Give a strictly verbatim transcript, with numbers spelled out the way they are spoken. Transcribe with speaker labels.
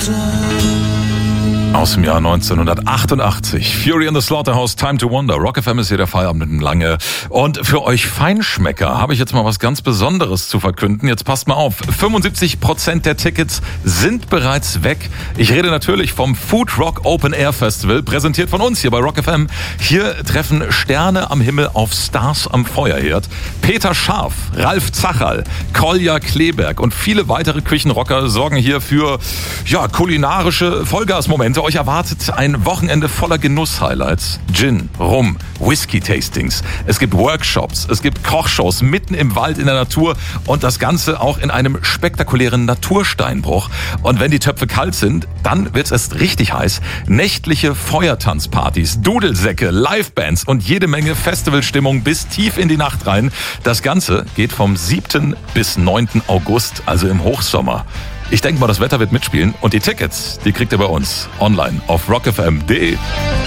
Speaker 1: Aus dem Jahr neunzehnhundertachtundachtzig. Fury in the Slaughterhouse, Time to Wonder. Rock F M ist hier der Feierabend mit dem Lange. Und für euch Feinschmecker habe ich jetzt mal was ganz Besonderes zu verkünden. Jetzt passt mal auf. fünfundsiebzig Prozent der Tickets sind bereits weg. Ich rede natürlich vom Food Rock Open Air Festival, präsentiert von uns hier bei Rock F M. Hier treffen Sterne am Himmel auf Stars am Feuerherd. Peter Scharf, Ralf Zacherl, Kolja Kleberg und viele weitere Küchenrocker sorgen hier für ja, kulinarische Vollgasmomente. Euch erwartet ein Wochenende voller Genuss-Highlights. Gin, Rum, Whisky-Tastings. Es gibt Workshops, es gibt Kochshows mitten im Wald in der Natur und das Ganze auch in einem spektakulären Natursteinbruch. Und wenn die Töpfe kalt sind, dann wird's erst richtig heiß. Nächtliche Feuertanzpartys, Dudelsäcke, Livebands und jede Menge Festivalstimmung bis tief in die Nacht rein. Das Ganze geht vom siebten bis neunten August, also im Hochsommer. Ich denke mal, das Wetter wird mitspielen und die Tickets, die kriegt ihr bei uns online auf rock f m punkt d e.